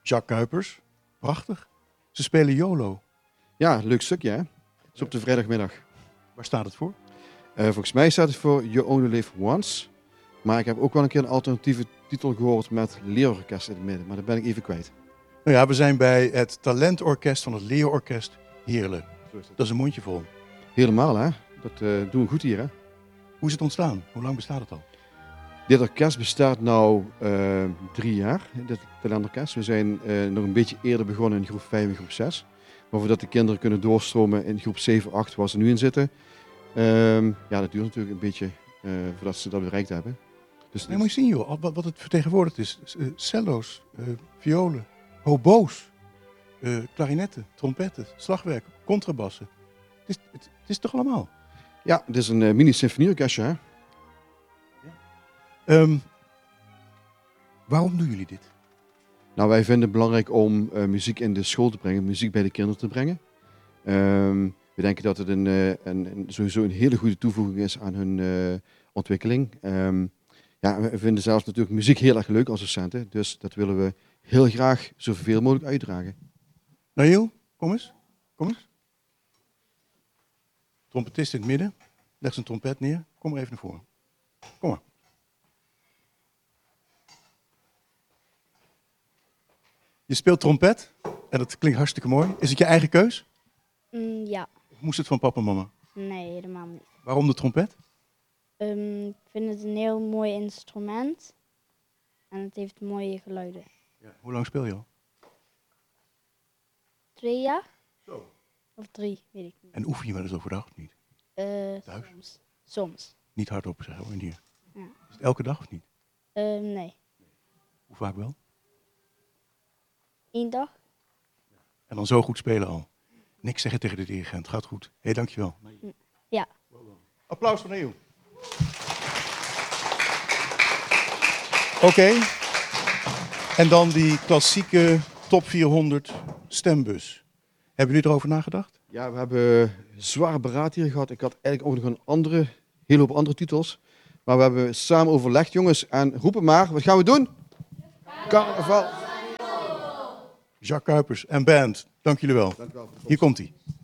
Jacques Kuipers, prachtig. Ze spelen YOLO. Ja, leuk stukje hè. Dat is op de vrijdagmiddag. Waar staat het voor? Volgens mij staat het voor You Only Live Once. Maar ik heb ook wel een keer een alternatieve titel gehoord met leerorkest in het midden. Maar dat ben ik even kwijt. Nou ja, we zijn bij het talentorkest van het Leerorkest Heerlen. Dat is een mondjevol. Helemaal hè. Dat doen we goed hier hè. Hoe is het ontstaan? Hoe lang bestaat het al? Dit orkest bestaat nu 3 jaar, dit talentorkest. We zijn nog een beetje eerder begonnen in groep 5 en groep 6. Maar voordat de kinderen kunnen doorstromen in groep 7, 8 waar ze nu in zitten. Ja, dat duurt natuurlijk een beetje voordat ze dat bereikt hebben. Dus Nee, moet je zien joh, wat het vertegenwoordigd is. Cello's, violen, hobo's, klarinetten, trompetten, slagwerk, contrabassen. Het is toch allemaal? ja, dit is een mini-symfonieorkestje hè. Waarom doen jullie dit? Nou, wij vinden het belangrijk om muziek in de school te brengen, muziek bij de kinderen te brengen. We denken dat het sowieso een hele goede toevoeging is aan hun ontwikkeling. Ja, we vinden zelfs natuurlijk muziek heel erg leuk als docenten, dus dat willen we heel graag zoveel mogelijk uitdragen. Naïl, kom eens. Kom eens. Trompetist in het midden. Leg zijn trompet neer. Kom maar even naar voren. Kom maar. Je speelt trompet en dat klinkt hartstikke mooi. Is het je eigen keus? Ja, Of moest het van papa en mama? nee, helemaal niet. Waarom de trompet? Ik vind het een heel mooi instrument en het heeft mooie geluiden. Ja. Hoe lang speel je al? 2 jaar? Zo. Of 3, weet ik niet. En oefen je wel eens overdag of niet? Thuis? Soms. Soms. Niet hardop zeggen hoor, hier. Ja. Is het elke dag of niet? Nee. Hoe vaak wel? 1 dag? En dan zo goed spelen al. Niks zeggen tegen de dirigent. Gaat goed. Hé, dankjewel. Ja. Applaus voor Neil. Oké. En dan die klassieke top 400 stembus. Hebben jullie erover nagedacht? Ja, we hebben zware beraad hier gehad. Ik had eigenlijk ook nog een hele hoop andere titels. Maar we hebben samen overlegd, jongens, en roepen maar, wat gaan we doen? Carnaval. Jacques Kuipers en band, dank jullie wel. Dank u wel voor de Hier komt hij.